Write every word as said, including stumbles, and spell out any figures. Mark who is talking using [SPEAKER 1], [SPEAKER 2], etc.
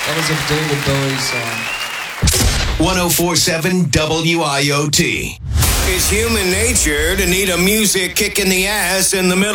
[SPEAKER 1] That was a David Bowie song.
[SPEAKER 2] one oh four point seven W I O T.
[SPEAKER 3] It's human nature to need a music kick in the ass in the middle